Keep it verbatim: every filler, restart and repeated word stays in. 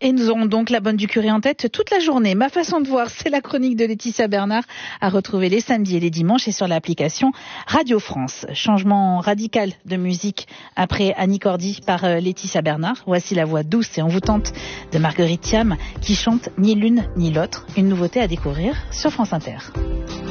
Et nous aurons donc la bonne du curé en tête toute la journée. Ma façon de voir, c'est la chronique de Laetitia Bernard à retrouver les samedis et les dimanches et sur l'application Radio France. Changement radical de musique après Annie Cordy par Laetitia Bernard. Voici la voix douce et envoûtante de Marguerite Thiam qui chante Ni l'une ni l'autre. Une nouveauté à découvrir sur France Inter.